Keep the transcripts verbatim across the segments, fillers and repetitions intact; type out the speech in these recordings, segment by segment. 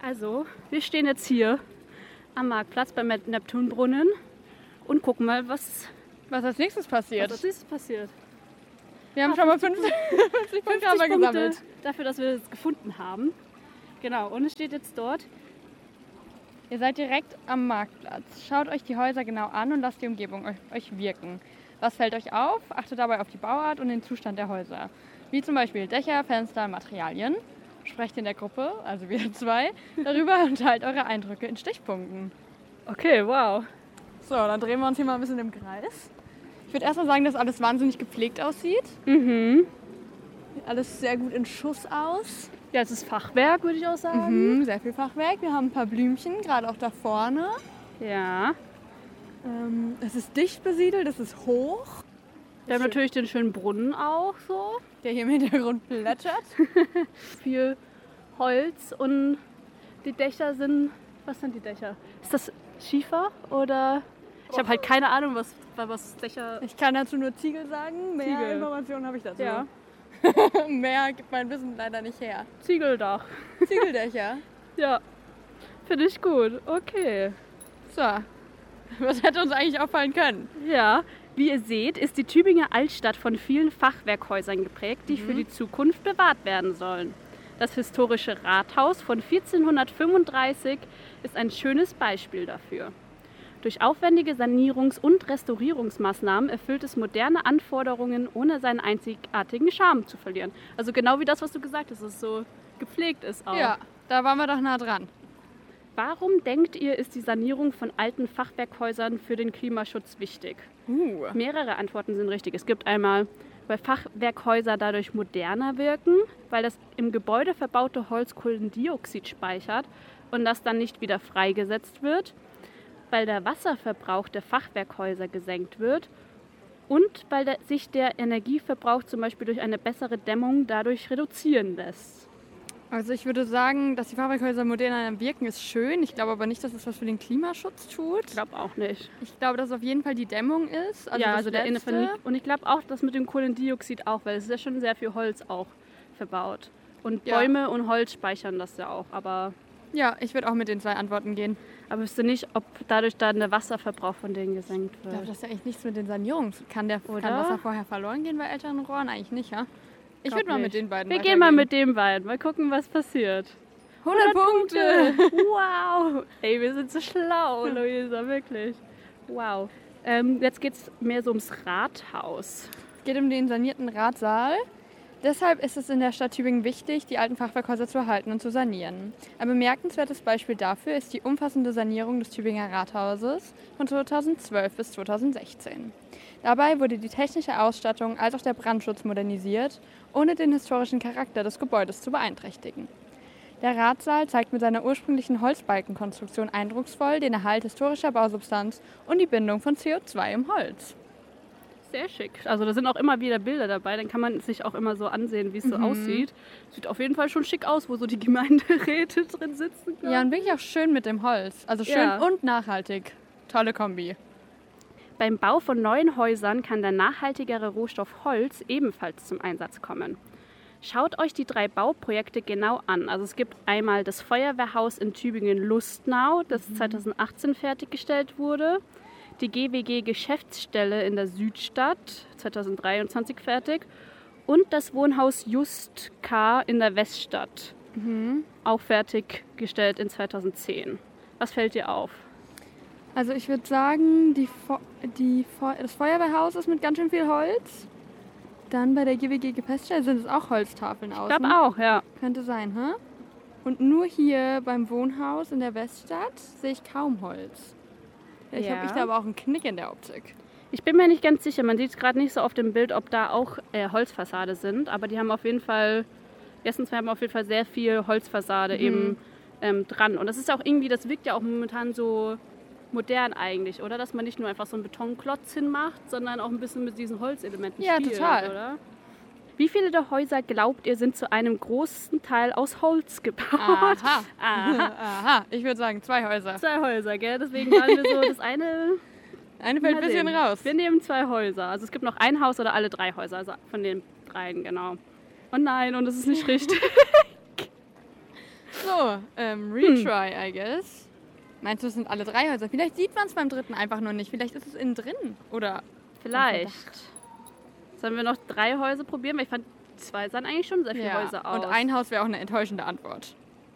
Also, wir stehen jetzt hier am Marktplatz beim Neptunbrunnen und gucken mal, was, was als nächstes passiert. Was als nächstes passiert. Wir haben ah, schon mal fünfzig, fünfzig Punkte Punkte gesammelt. Dafür, dass wir es gefunden haben. Genau, und es steht jetzt dort. Ihr seid direkt am Marktplatz. Schaut euch die Häuser genau an und lasst die Umgebung euch, euch wirken. Was fällt euch auf? Achtet dabei auf die Bauart und den Zustand der Häuser. Wie zum Beispiel Dächer, Fenster, Materialien. Sprecht in der Gruppe, also wir zwei, darüber und teilt eure Eindrücke in Stichpunkten. Okay, wow. So, dann drehen wir uns hier mal ein bisschen im Kreis. Ich würde erstmal sagen, dass alles wahnsinnig gepflegt aussieht. Mhm. Sieht alles sehr gut in Schuss aus. Ja, es ist Fachwerk, würde ich auch sagen. Mhm, sehr viel Fachwerk. Wir haben ein paar Blümchen, gerade auch da vorne. Ja. Ähm, es ist dicht besiedelt, es ist hoch. Wir haben natürlich den schönen Brunnen auch so. Der hier im Hintergrund plätschert. Viel Holz und die Dächer sind... Was sind die Dächer? Ist das Schiefer oder... Ich habe halt keine Ahnung, was, was Dächer... Ich kann dazu nur Ziegel sagen. Mehr Ziegel. Informationen habe ich dazu. Ja. Mehr gibt mein Wissen leider nicht her. Ziegeldach. Ziegeldächer. Ja, finde ich gut. Okay. So, was hätte uns eigentlich auffallen können? Ja, wie ihr seht, ist die Tübinger Altstadt von vielen Fachwerkhäusern geprägt, die mhm. für die Zukunft bewahrt werden sollen. Das historische Rathaus von vierzehnhundertfünfunddreißig ist ein schönes Beispiel dafür. Durch aufwendige Sanierungs- und Restaurierungsmaßnahmen erfüllt es moderne Anforderungen, ohne seinen einzigartigen Charme zu verlieren. Also genau wie das, was du gesagt hast, dass es so gepflegt ist auch. Ja, da waren wir doch nah dran. Warum denkt ihr, ist die Sanierung von alten Fachwerkhäusern für den Klimaschutz wichtig? Uh. Mehrere Antworten sind richtig. Es gibt einmal, weil Fachwerkhäuser dadurch moderner wirken, weil das im Gebäude verbaute Holz Kohlendioxid speichert und das dann nicht wieder freigesetzt wird, weil der Wasserverbrauch der Fachwerkhäuser gesenkt wird und weil der, sich der Energieverbrauch zum Beispiel durch eine bessere Dämmung dadurch reduzieren lässt. Also ich würde sagen, dass die Fachwerkhäuser moderner wirken, ist schön. Ich glaube aber nicht, dass es was für den Klimaschutz tut. Ich glaube auch nicht. Ich glaube, dass es auf jeden Fall die Dämmung ist. Also ja, das also der Letzte. Und ich glaube auch, das mit dem Kohlendioxid auch, weil es ist ja schon sehr viel Holz auch verbaut. Und ja. Bäume und Holz speichern das ja auch, aber... Ja, ich würde auch mit den zwei Antworten gehen. Aber wüsste nicht, ob dadurch dann der Wasserverbrauch von denen gesenkt wird. Ich glaube, das ist ja eigentlich nichts mit den Sanierungen. Kann der kann Wasser vorher verloren gehen bei älteren Rohren? Eigentlich nicht, ja? Ich würde mal mit den beiden Wir gehen mal mit den beiden. Mal gucken, was passiert. hundert Punkte! Wow! Ey, wir sind so schlau, Luisa, wirklich. Wow. Ähm, jetzt geht es mehr so ums Rathaus. Es geht um den sanierten Ratsaal. Deshalb ist es in der Stadt Tübingen wichtig, die alten Fachwerkhäuser zu erhalten und zu sanieren. Ein bemerkenswertes Beispiel dafür ist die umfassende Sanierung des Tübinger Rathauses von zweitausendzwölf bis zweitausendsechzehn. Dabei wurde die technische Ausstattung als auch der Brandschutz modernisiert, ohne den historischen Charakter des Gebäudes zu beeinträchtigen. Der Ratssaal zeigt mit seiner ursprünglichen Holzbalkenkonstruktion eindrucksvoll den Erhalt historischer Bausubstanz und die Bindung von C O zwei im Holz. Sehr schick. Also da sind auch immer wieder Bilder dabei, dann kann man sich auch immer so ansehen, wie es so mhm. aussieht. Sieht auf jeden Fall schon schick aus, wo so die Gemeinderäte drin sitzen. Ja, und wirklich auch schön mit dem Holz. Also schön ja. und nachhaltig. Tolle Kombi. Beim Bau von neuen Häusern kann der nachhaltigere Rohstoff Holz ebenfalls zum Einsatz kommen. Schaut euch die drei Bauprojekte genau an. Also es gibt einmal das Feuerwehrhaus in Tübingen-Lustenau, das mhm. zweitausendachtzehn fertiggestellt wurde. Die G W G-Geschäftsstelle in der Südstadt, zweitausenddreiundzwanzig fertig. Und das Wohnhaus Just K. in der Weststadt, mhm. auch fertiggestellt in zweitausendzehn. Was fällt dir auf? Also ich würde sagen, die Fe- die Fe- das Feuerwehrhaus ist mit ganz schön viel Holz. Dann bei der G W G-Geschäftsstelle sind es auch Holztafeln außen. Ich glaube auch, ja. Könnte sein, hä? Und nur hier beim Wohnhaus in der Weststadt sehe ich kaum Holz. Ich ja. habe ich da aber auch einen Knick in der Optik. Ich bin mir nicht ganz sicher, man sieht es gerade nicht so auf dem Bild, ob da auch äh, Holzfassade sind, aber die haben auf jeden Fall, erstens, wir haben auf jeden Fall sehr viel Holzfassade mhm. eben ähm, dran. Und das ist auch irgendwie, das wirkt ja auch momentan so modern eigentlich, oder? Dass man nicht nur einfach so einen Betonklotz hinmacht, sondern auch ein bisschen mit diesen Holzelementen ja, spielt, total. Oder? Wie viele der Häuser, glaubt ihr, sind zu einem großen Teil aus Holz gebaut? Aha. Aha. Aha. Ich würde sagen, zwei Häuser. Zwei Häuser, gell? Deswegen waren wir so, das eine... Eine fällt ein bisschen raus. Wir nehmen zwei Häuser. Also es gibt noch ein Haus oder alle drei Häuser, also von den dreien, genau. Oh nein, und das ist nicht richtig. So, äh, Ähm, retry, hm. I guess. Meinst du, es sind alle drei Häuser? Vielleicht sieht man es beim dritten einfach nur nicht. Vielleicht ist es innen drin. Oder? Vielleicht. Sollen wir noch drei Häuser probieren? Weil ich fand, zwei sahen eigentlich schon sehr viele ja. Häuser aus. Und ein Haus wäre auch eine enttäuschende Antwort.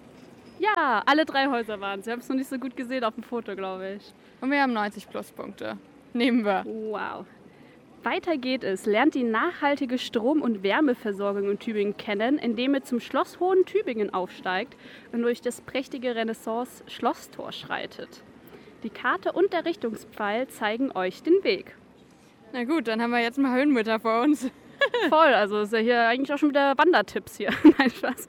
Ja, alle drei Häuser waren es. Wir haben es noch nicht so gut gesehen auf dem Foto, glaube ich. Und wir haben neunzig Pluspunkte. Nehmen wir. Wow. Weiter geht es. Lernt die nachhaltige Strom- und Wärmeversorgung in Tübingen kennen, indem ihr zum Schloss Hohen-Tübingen aufsteigt und durch das prächtige Renaissance-Schlosstor schreitet. Die Karte und der Richtungspfeil zeigen euch den Weg. Na gut, dann haben wir jetzt mal Höhenmeter vor uns. Voll, also ist ja hier eigentlich auch schon wieder Wandertipps hier. Nein, Spaß.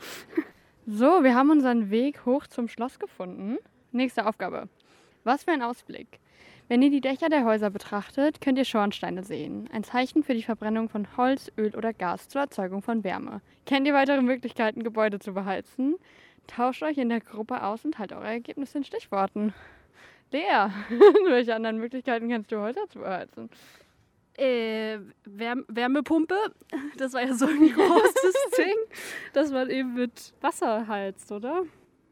So, wir haben unseren Weg hoch zum Schloss gefunden. Nächste Aufgabe. Was für ein Ausblick. Wenn ihr die Dächer der Häuser betrachtet, könnt ihr Schornsteine sehen. Ein Zeichen für die Verbrennung von Holz, Öl oder Gas zur Erzeugung von Wärme. Kennt ihr weitere Möglichkeiten, Gebäude zu beheizen? Tauscht euch in der Gruppe aus und teilt eure Ergebnisse in Stichworten. Lea, welche anderen Möglichkeiten kennst du, Häuser zu beheizen? Äh, Wärme, Wärmepumpe. Das war ja so ein großes Ding, dass man eben mit Wasser heizt, oder?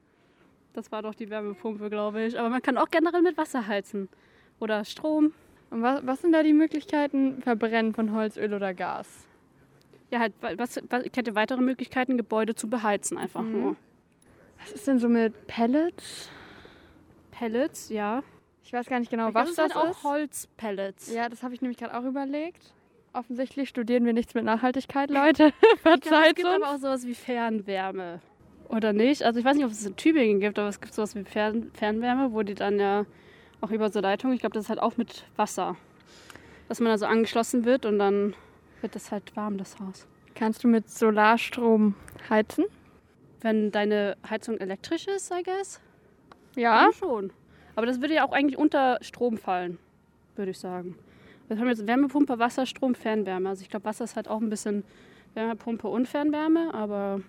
Das war doch die Wärmepumpe, glaube ich. Aber man kann auch generell mit Wasser heizen. Oder Strom. Und was, was sind da die Möglichkeiten? Verbrennen von Holz, Öl oder Gas? Ja, halt, was, was, ich hätte weitere Möglichkeiten, Gebäude zu beheizen, einfach mhm. nur. Was ist denn so mit Pellets? Pellets, ja. Ich weiß gar nicht genau, ich was glaub, das, das ist. Auch Holzpellets. Ja, das habe ich nämlich gerade auch überlegt. Offensichtlich studieren wir nichts mit Nachhaltigkeit, Leute. Verzeiht Es gibt aber auch sowas wie Fernwärme. Oder nicht? Also ich weiß nicht, ob es in Tübingen gibt, aber es gibt sowas wie Fern- Fernwärme, wo die dann ja auch über so Leitungen, ich glaube, das ist halt auch mit Wasser. Dass man also angeschlossen wird und dann wird das halt warm, das Haus. Kannst du mit Solarstrom heizen? Wenn deine Heizung elektrisch ist, I guess? Ja. Dann schon. Aber das würde ja auch eigentlich unter Strom fallen, würde ich sagen. Wir haben jetzt Wärmepumpe, Wasser, Strom, Fernwärme. Also ich glaube, Wasser ist halt auch ein bisschen Wärmepumpe und Fernwärme, aber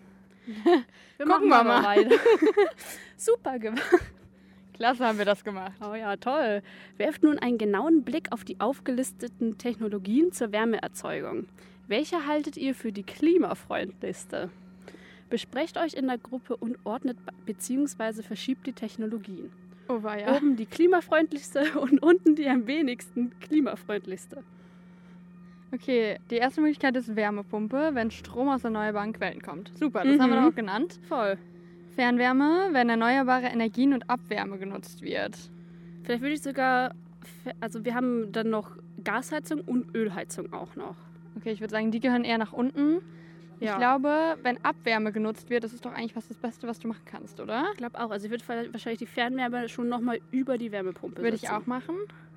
wir gucken wir mal weiter. Super gemacht. Klasse haben wir das gemacht. Oh ja, toll. Werft nun einen genauen Blick auf die aufgelisteten Technologien zur Wärmeerzeugung. Welche haltet ihr für die klimafreundlichste? Besprecht euch in der Gruppe und ordnet bzw. verschiebt die Technologien. Oh weia. Oben die klimafreundlichste und unten die am wenigsten klimafreundlichste. Okay, die erste Möglichkeit ist Wärmepumpe, wenn Strom aus erneuerbaren Quellen kommt. Super, das mhm. haben wir doch auch genannt. Voll. Fernwärme, wenn erneuerbare Energien und Abwärme genutzt wird. Vielleicht würde ich sogar, also wir haben dann noch Gasheizung und Ölheizung auch noch. Okay, ich würde sagen, die gehören eher nach unten. Ja. Ich glaube, wenn Abwärme genutzt wird, das ist doch eigentlich fast das Beste, was du machen kannst, oder? Ich glaube auch. Also ich würde wahrscheinlich die Fernwärme schon nochmal über die Wärmepumpe Würde ich auch machen.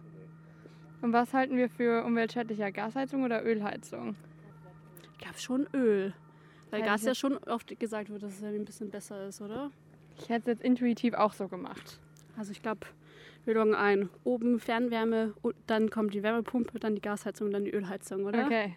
Und was halten wir für umweltschädlicher? Gasheizung oder Ölheizung? Ich glaube schon Öl. Weil Hätte Gas ja schon oft gesagt wird, dass es ein bisschen besser ist, oder? Ich hätte es jetzt intuitiv auch so gemacht. Also ich glaube, wir loggen ein. Oben Fernwärme, dann kommt die Wärmepumpe, dann die Gasheizung, dann die Ölheizung, oder? Okay.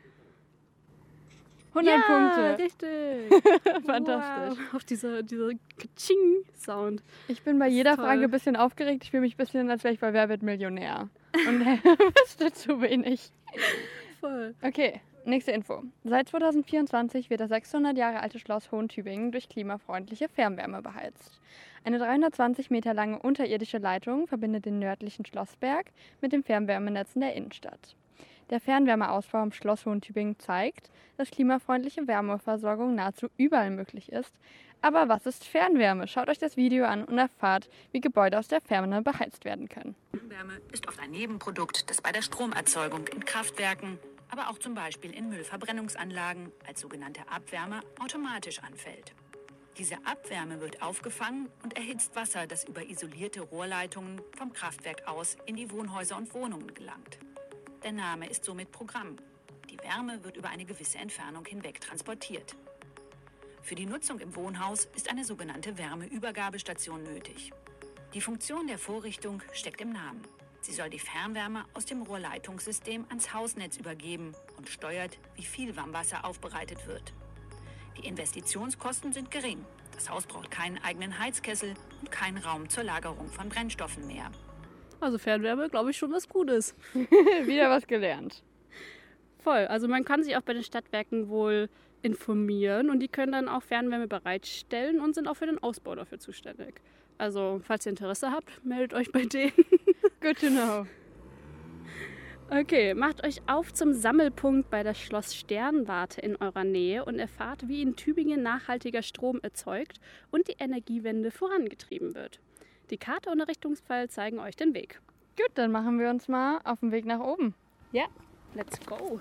hundert ja, Punkte. Richtig. Fantastisch. Wow. Auf dieser, dieser Kaching-Sound. Ich bin bei jeder Toll. Frage ein bisschen aufgeregt. Ich fühle mich ein bisschen, als wäre ich bei Wer wird Millionär. Und wüsste zu wenig. Voll. Okay, nächste Info. Seit zweitausendvierundzwanzig wird das sechshundert Jahre alte Schloss Hohen-Tübingen durch klimafreundliche Fernwärme beheizt. Eine dreihundertzwanzig Meter lange unterirdische Leitung verbindet den nördlichen Schlossberg mit den Fernwärmenetzen der Innenstadt. Der Fernwärmeausbau am Schloss Hohen-Tübingen zeigt, dass klimafreundliche Wärmeversorgung nahezu überall möglich ist. Aber was ist Fernwärme? Schaut euch das Video an und erfahrt, wie Gebäude aus der Ferne beheizt werden können. Fernwärme ist oft ein Nebenprodukt, das bei der Stromerzeugung in Kraftwerken, aber auch zum Beispiel in Müllverbrennungsanlagen als sogenannte Abwärme automatisch anfällt. Diese Abwärme wird aufgefangen und erhitzt Wasser, das über isolierte Rohrleitungen vom Kraftwerk aus in die Wohnhäuser und Wohnungen gelangt. Der Name ist somit Programm. Die Wärme wird über eine gewisse Entfernung hinweg transportiert. Für die Nutzung im Wohnhaus ist eine sogenannte Wärmeübergabestation nötig. Die Funktion der Vorrichtung steckt im Namen. Sie soll die Fernwärme aus dem Rohrleitungssystem ans Hausnetz übergeben und steuert, wie viel Warmwasser aufbereitet wird. Die Investitionskosten sind gering. Das Haus braucht keinen eigenen Heizkessel und keinen Raum zur Lagerung von Brennstoffen mehr. Also Fernwärme, glaube ich, schon was Gutes. Wieder was gelernt. Voll. Also man kann sich auch bei den Stadtwerken wohl informieren und die können dann auch Fernwärme bereitstellen und sind auch für den Ausbau dafür zuständig. Also, falls ihr Interesse habt, meldet euch bei denen. Good to know. Okay, macht euch auf zum Sammelpunkt bei der Schloss Sternwarte in eurer Nähe und erfahrt, wie in Tübingen nachhaltiger Strom erzeugt und die Energiewende vorangetrieben wird. Die Karte und der Richtungspfeil zeigen euch den Weg. Gut, dann machen wir uns mal auf den Weg nach oben. Ja, let's go.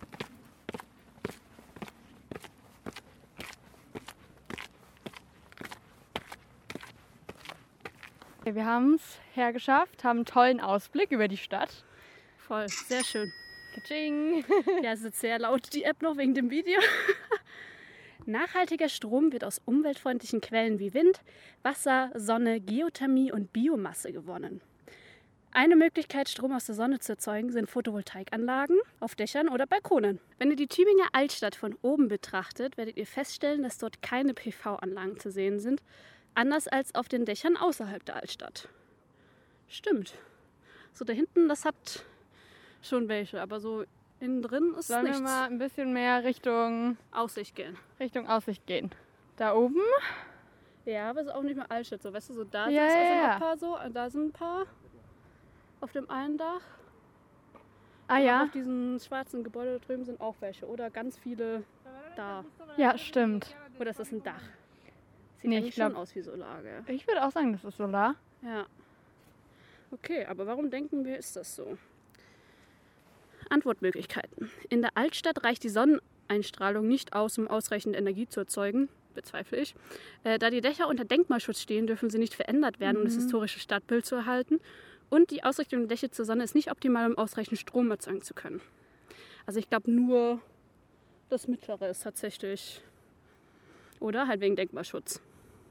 Okay, wir haben es hergeschafft, haben einen tollen Ausblick über die Stadt. Voll, sehr schön. Katsching! Ja, es ist sehr laut, die App noch wegen dem Video. Nachhaltiger Strom wird aus umweltfreundlichen Quellen wie Wind, Wasser, Sonne, Geothermie und Biomasse gewonnen. Eine Möglichkeit, Strom aus der Sonne zu erzeugen, sind Photovoltaikanlagen auf Dächern oder Balkonen. Wenn ihr die Tübinger Altstadt von oben betrachtet, werdet ihr feststellen, dass dort keine P V-Anlagen zu sehen sind, anders als auf den Dächern außerhalb der Altstadt. Stimmt. So da hinten, das hat schon welche, aber so innen drin ist Sollen nichts. wir mal ein bisschen mehr Richtung, Aussicht gehen. Richtung Aussicht gehen? Da oben? Ja, aber es ist auch nicht mehr Altstadt, so weißt du, so da Ja, sind ja, also ja. ein paar so, da sind ein paar auf dem einen Dach. Ah Und ja, auf diesen schwarzen Gebäude da drüben sind auch welche oder ganz viele da. ja, stimmt. Oder ist das ein Dach? Sieht Nee, eigentlich ich glaub- schon aus wie Solar, gell? Ich würde auch sagen, das ist Solar. Ja. Okay, aber warum denken wir, ist das so? Antwortmöglichkeiten. In der Altstadt reicht die Sonneneinstrahlung nicht aus, um ausreichend Energie zu erzeugen, bezweifle ich. Äh, da die Dächer unter Denkmalschutz stehen, dürfen sie nicht verändert werden, um das historische Stadtbild zu erhalten. Und die Ausrichtung der Dächer zur Sonne ist nicht optimal, um ausreichend Strom erzeugen zu können. Also ich glaube nur das Mittlere ist tatsächlich. Oder halt wegen Denkmalschutz.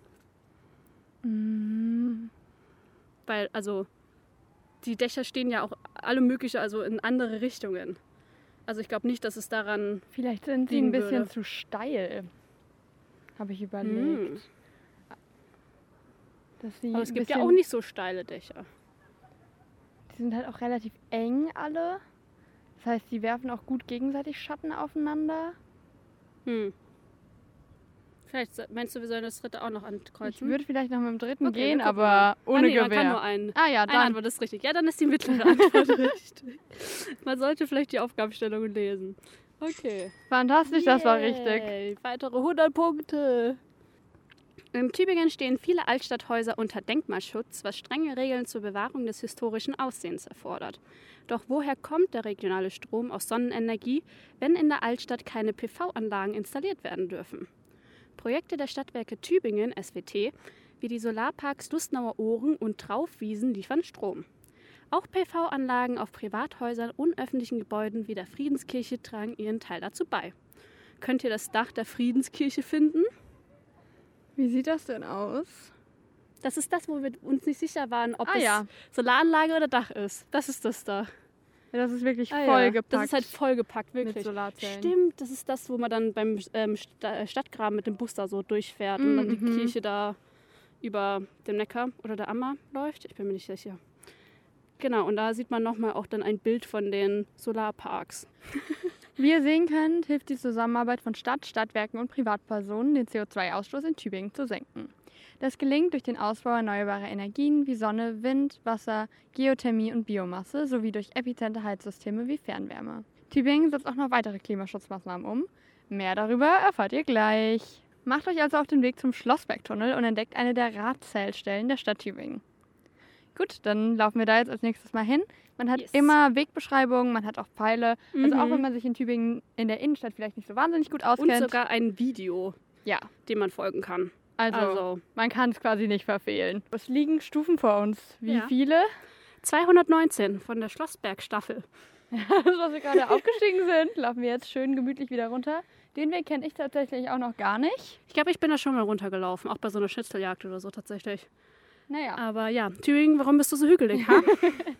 Weil, also, die Dächer stehen ja auch alle mögliche, also in andere Richtungen. Also ich glaube nicht, dass es daran... Vielleicht sind sie Liegen ein bisschen würde. zu steil, habe ich überlegt. Hm. Dass sie Aber es ein gibt ja bisschen- auch nicht so steile Dächer. Die sind halt auch relativ eng alle. Das heißt, die werfen auch gut gegenseitig Schatten aufeinander. Hm. Vielleicht so- meinst du, wir sollen das dritte auch noch ankreuzen? Ich würde vielleicht noch mit dem dritten Okay, gehen, wir gucken aber mal. ohne ah, nee, Gewehr. Man kann nur einen. Ah ja, Eine dann. Antwort ist richtig. Ja, dann ist die mittlere Antwort richtig. Man sollte vielleicht die Aufgabenstellungen lesen. Okay. Fantastisch, das war richtig. Yay, weitere hundert Punkte. In Tübingen stehen viele Altstadthäuser unter Denkmalschutz, was strenge Regeln zur Bewahrung des historischen Aussehens erfordert. Doch woher kommt der regionale Strom aus Sonnenenergie, wenn in der Altstadt keine P V-Anlagen installiert werden dürfen? Projekte der Stadtwerke Tübingen, S W T, wie die Solarparks Lustnauer Ohren und Traufwiesen liefern Strom. Auch P V-Anlagen auf Privathäusern und öffentlichen Gebäuden wie der Friedenskirche tragen ihren Teil dazu bei. Könnt ihr das Dach der Friedenskirche finden? Wie sieht das denn aus? Das ist das, wo wir uns nicht sicher waren, ob Ah, es ja. Solaranlage oder Dach ist. Das ist das da. Ja, das ist wirklich Ah, vollgepackt. Ja. Das ist halt vollgepackt, mit wirklich. Solarzellen. Stimmt, das ist das, wo man dann beim ähm, Sta- Stadtgraben mit dem Bus da so durchfährt und dann die Mhm. Kirche da über dem Neckar oder der Ammer läuft. Ich bin mir nicht sicher. Genau, und da sieht man nochmal auch dann ein Bild von den Solarparks. Wie ihr sehen könnt, hilft die Zusammenarbeit von Stadt, Stadtwerken und Privatpersonen, den C O zwei Ausstoß in Tübingen zu senken. Das gelingt durch den Ausbau erneuerbarer Energien wie Sonne, Wind, Wasser, Geothermie und Biomasse sowie durch effiziente Heizsysteme wie Fernwärme. Tübingen setzt auch noch weitere Klimaschutzmaßnahmen um. Mehr darüber erfahrt ihr gleich. Macht euch also auf den Weg zum Schlossbergtunnel und entdeckt eine der Radzählstellen der Stadt Tübingen. Gut, dann laufen wir da jetzt als nächstes mal hin. Man hat Yes. immer Wegbeschreibungen, man hat auch Pfeile. Also Mhm. auch wenn man sich in Tübingen in der Innenstadt vielleicht nicht so wahnsinnig gut Und auskennt. sogar ein Video, ja, dem man folgen kann. also, Also man kann es quasi nicht verfehlen. Es liegen Stufen vor uns. Wie Ja. viele? zweihundertneunzehn von der Schlossbergstaffel. Das, was wir gerade aufgestiegen sind, laufen wir jetzt schön gemütlich wieder runter. Den Weg kenne ich tatsächlich auch noch gar nicht. Ich glaube, ich bin da schon mal runtergelaufen, auch bei so einer Schnitzeljagd oder so tatsächlich. Naja. Aber ja, Tübingen, warum bist du so hügelig? Ha?